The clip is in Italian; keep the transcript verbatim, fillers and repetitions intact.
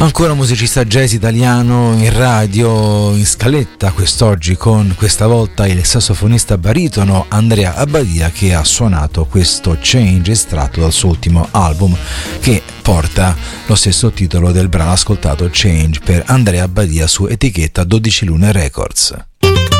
Ancora musicista jazz italiano in radio, in scaletta quest'oggi, con questa volta il sassofonista baritono Andrea Abbadia, che ha suonato questo Change estratto dal suo ultimo album, che porta lo stesso titolo del brano ascoltato, Change, per Andrea Abbadia su etichetta dodici Lune Records.